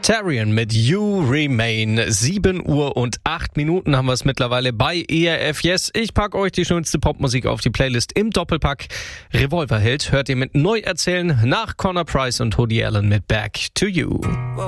Tarian mit You Remain. 7 Uhr und 8 Minuten haben wir es mittlerweile bei ERF Yes. Ich packe euch die schönste Popmusik auf die Playlist im Doppelpack. Revolverheld hört ihr mit Neu erzählen nach Connor Price und Woody Allen mit Back to You.